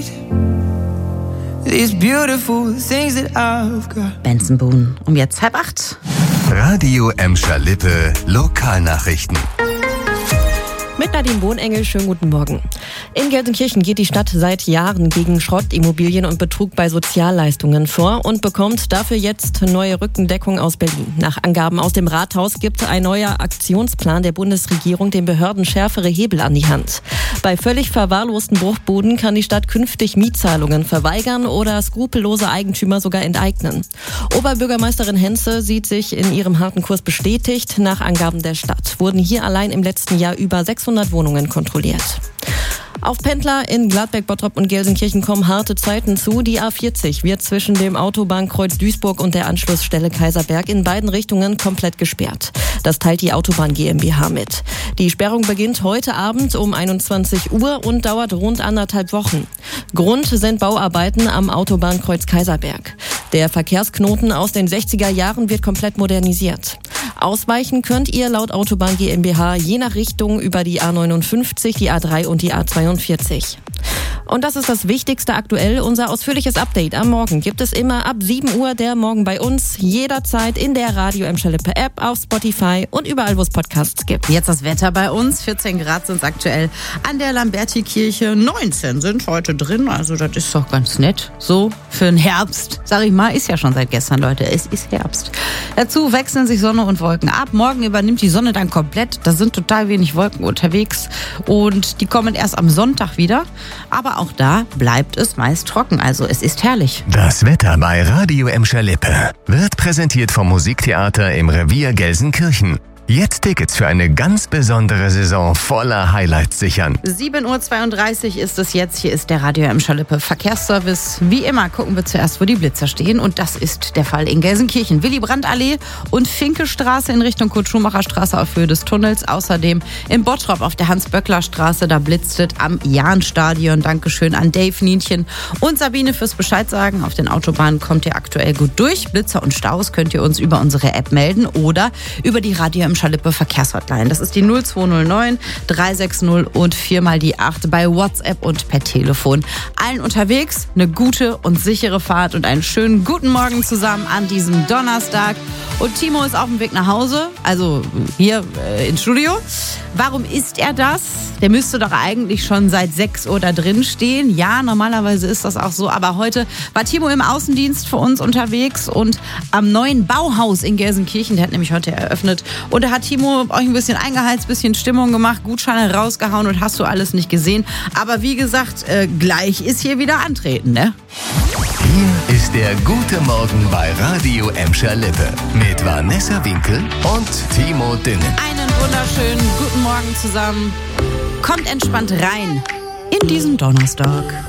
These beautiful things that I've got. Benson Boone, um jetzt 7:30. Radio Emscher Lippe, Lokalnachrichten. Mit Nadine Bohnengel, schönen guten Morgen. In Gelsenkirchen geht die Stadt seit Jahren gegen Schrottimmobilien und Betrug bei Sozialleistungen vor und bekommt dafür jetzt neue Rückendeckung aus Berlin. Nach Angaben aus dem Rathaus gibt ein neuer Aktionsplan der Bundesregierung den Behörden schärfere Hebel an die Hand. Bei völlig verwahrlosten Bruchbuden kann die Stadt künftig Mietzahlungen verweigern oder skrupellose Eigentümer sogar enteignen. Oberbürgermeisterin Henze sieht sich in ihrem harten Kurs bestätigt. Nach Angaben der Stadt wurden hier allein im letzten Jahr über 600 Wohnungen kontrolliert. Auf Pendler in Gladbeck, Bottrop und Gelsenkirchen kommen harte Zeiten zu. Die A40 wird zwischen dem Autobahnkreuz Duisburg und der Anschlussstelle Kaiserberg in beiden Richtungen komplett gesperrt. Das teilt die Autobahn GmbH mit. Die Sperrung beginnt heute Abend um 21 Uhr und dauert rund 1,5 Wochen. Grund sind Bauarbeiten am Autobahnkreuz Kaiserberg. Der Verkehrsknoten aus den 60er Jahren wird komplett modernisiert. Ausweichen könnt ihr laut Autobahn GmbH je nach Richtung über die A59, die A3 und die A42. Und das ist das Wichtigste aktuell. Unser ausführliches Update am Morgen gibt es immer ab 7 Uhr der Morgen bei uns. Jederzeit in der Radio Emscher Lippe App, auf Spotify und überall, wo es Podcasts gibt. Jetzt das Wetter bei uns. 14 Grad sind es aktuell an der Lamberti-Kirche. 19 sind heute drin. Also das ist doch ganz nett. So für den Herbst, sag ich mal, ist ja schon seit gestern, Leute. Es ist Herbst. Dazu wechseln sich Sonne und Wolken ab. Morgen übernimmt die Sonne dann komplett. Da sind total wenig Wolken unterwegs. Und die kommen erst am Sonntag wieder. Aber auch da bleibt es meist trocken, also es ist herrlich. Das Wetter bei Radio Emscher Lippe wird präsentiert vom Musiktheater im Revier Gelsenkirchen. Jetzt Tickets für eine ganz besondere Saison voller Highlights sichern. 7:32 Uhr ist es jetzt. Hier ist der Radio Emscher Lippe Verkehrsservice. Wie immer gucken wir zuerst, wo die Blitzer stehen. Und das ist der Fall in Gelsenkirchen. Willy-Brandt-Allee und Finke-Straße in Richtung Kurt-Schumacher-Straße auf Höhe des Tunnels. Außerdem in Bottrop auf der Hans-Böckler-Straße. Da blitzt es am Jahnstadion. Dankeschön an Dave Nienchen und Sabine fürs Bescheid sagen. Auf den Autobahnen kommt ihr aktuell gut durch. Blitzer und Staus könnt ihr uns über unsere App melden oder über die Radio Emscher Lippe Verkehrshotline. Das ist die 0209 360 und 4 die 8 bei WhatsApp und per Telefon. Allen unterwegs eine gute und sichere Fahrt und einen schönen guten Morgen zusammen an diesem Donnerstag. Und Timo ist auf dem Weg nach Hause, also hier ins Studio. Warum ist er das? Der müsste doch eigentlich schon seit 6 Uhr da drin stehen. Ja, normalerweise ist das auch so. Aber heute war Timo im Außendienst für uns unterwegs und am neuen Bauhaus in Gelsenkirchen, der hat nämlich heute eröffnet. Und da hat Timo euch ein bisschen eingeheizt, ein bisschen Stimmung gemacht, Gutscheine rausgehauen und hast du alles nicht gesehen. Aber wie gesagt, gleich ist hier wieder antreten, ne? Hier ist der gute Morgen bei Radio Emscher Lippe mit Vanessa Winkel und Timo Dünnen. Einen wunderschönen guten Morgen zusammen. Kommt entspannt rein in diesen Donnerstag.